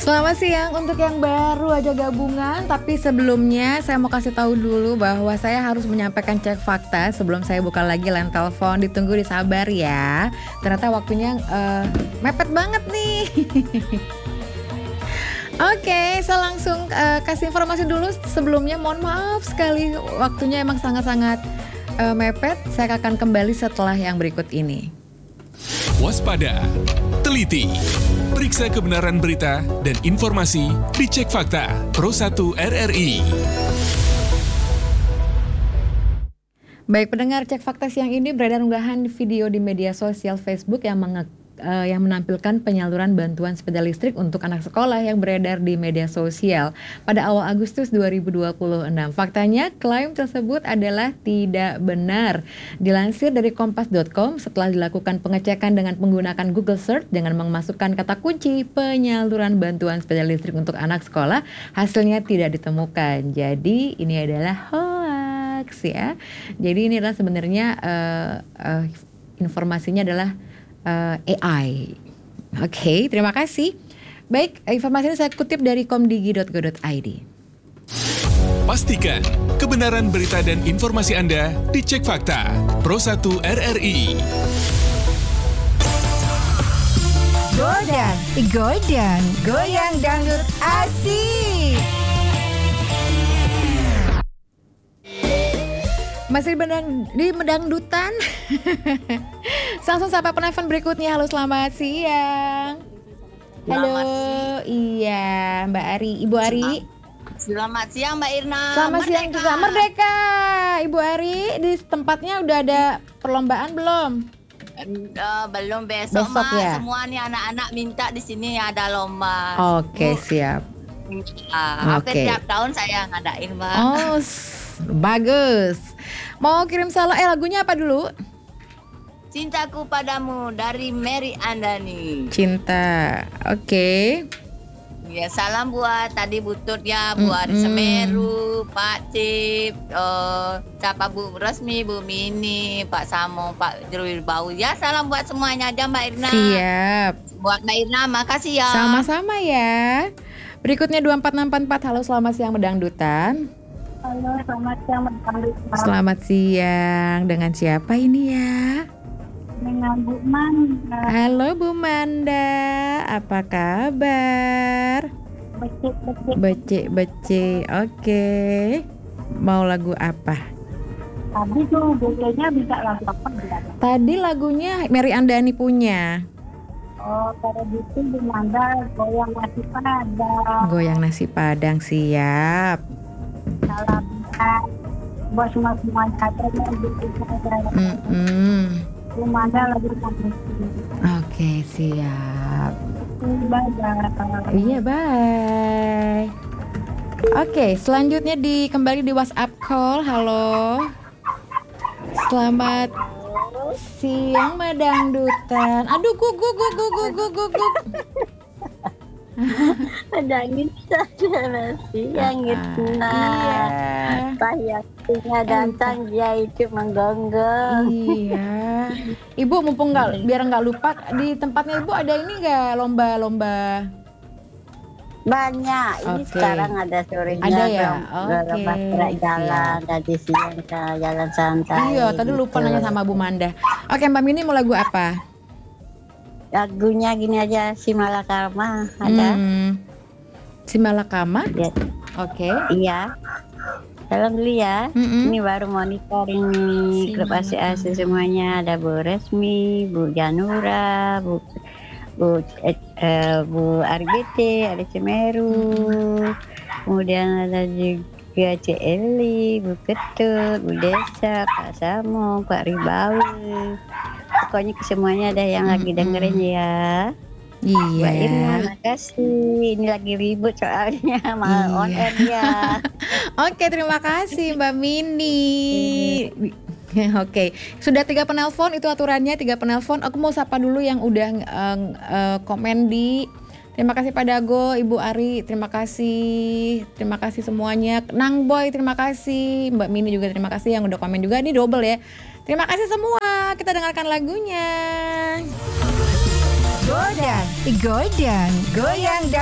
Selamat siang untuk yang baru aja gabungan. Tapi sebelumnya saya mau kasih tahu dulu bahwa saya harus menyampaikan cek fakta sebelum saya buka lagi line telepon. Ditunggu, disabar ya. Ternyata waktunya mepet banget nih. Oke, saya langsung kasih informasi dulu. Sebelumnya mohon maaf sekali, waktunya emang sangat-sangat mepet. Saya akan kembali setelah yang berikut ini. Waspada, teliti, periksa kebenaran berita dan informasi di Cek Fakta Pro 1 RRI. Baik pendengar, Cek Fakta siang ini beredar unggahan video di media sosial Facebook yang menampilkan penyaluran bantuan sepeda listrik untuk anak sekolah yang beredar di media sosial pada awal Agustus 2026. Faktanya, klaim tersebut adalah tidak benar. Dilansir dari kompas.com, setelah dilakukan pengecekan dengan menggunakan Google Search dengan memasukkan kata kunci penyaluran bantuan sepeda listrik untuk anak sekolah, hasilnya tidak ditemukan. Jadi ini adalah hoax ya. Jadi ini adalah sebenarnya informasinya adalah AI. Oke, terima kasih. Baik, informasi ini saya kutip dari komdigi.go.id. Pastikan kebenaran berita dan informasi Anda di Cek Fakta Pro 1 RRI. Godang, goyang dangdut asik. Masih di Medangdutan. Langsung sapa penelpon berikutnya. Halo, selamat siang. Halo, iya Mbak Ari, Ibu Ari. Selamat siang Mbak Irna. Selamat siang juga. Merdeka, Ibu Ari. Di tempatnya udah ada perlombaan belum? Belum, besok Besok ya? Semua nih anak-anak minta di sini ada lomba. Oke, siap. Hampir Oke. tiap tahun saya ngadain Mbak. Oh, bagus. Mau kirim salam, lagunya apa dulu? Cintaku padamu dari Mary Andani. Cinta, oke. Ya, salam buat tadi Butut ya, buat Semeru, Pak Cip, siapa Bu Resmi, Bu Mini, Pak Samo, Pak Jerwil Bau. Ya, salam buat semuanya aja Mbak Irna. Siap. Buat Mbak Irna, makasih ya. Sama-sama ya. Berikutnya 24644. Halo, selamat siang Medangdutan. Halo, selamat siang Medangdutan. Selamat siang. Dengan siapa ini ya? Dengan Bu Manda. Halo Bu Manda, apa kabar? Becek. Oke. Mau lagu apa? Tadi tuh biasanya bisa lagu apa enggak? Tadi lagunya Mary Andani punya. Oh, kalau gitu Bu Manda goyang nasi padang. Goyang nasi padang, siap. Salam buat semuanya Bu Manda lagi sampai. Oke, siap. Bye. Iya, bye. Oke, selanjutnya kembali di WhatsApp call. Halo. Selamat siang Medangdutan. Aduh, guguk. Ada saja siang itu. Iya. Payahnya datang dia itu menggonggong. Iya. Ibu mumpung biar nggak lupa, di tempatnya Ibu ada ini nggak lomba-lomba? Banyak. Ini Oke. sekarang ada sorenya. Ada ya? Lomba Oke, gerak jalan. siap. Tadi siang ke jalan santai. Iya, tadi lupa gitu. nanya sama Bu Manda. Oke, Mbak Mini mau lagu apa? Lagunya gini aja, si Malakarma ada. Si Malakama? Ya, Oke. iya. Salam dulu ya. Mm-mm. Ini baru monitor ini Si klub ASI semuanya. Ada Bu Resmi, Bu Janura, Bu RBT, ada Semeru. Kemudian ada juga Cik Eli, Bu Ketut, Bu Desa, Pak Samo, Pak Ribawi. Pokoknya semuanya ada yang lagi dengerin ya. Mbak Irna, Iya. makasih. Ini lagi ribut soalnya mau on air ya. Oke, terima kasih Mbak Mini. Oke, sudah 3 penelpon, itu aturannya 3 penelpon. Aku mau sapa dulu yang udah komen di. Terima kasih Pak Dago, Ibu Ari, terima kasih semuanya. Nang Boy, terima kasih. Mbak Mini juga terima kasih yang udah komen juga. Ini double ya. Terima kasih semua. Kita dengarkan lagunya. Godang, goyang